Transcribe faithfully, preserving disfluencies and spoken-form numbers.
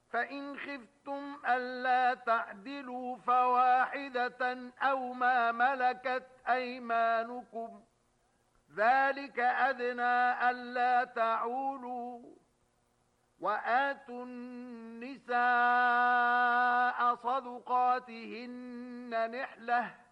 فإن خفتم ألا تعدلوا فواحدة أو ما ملكت أيمانكم ذلك أدنى ألا تعولوا وآتوا النساء صدقاتهن نحلة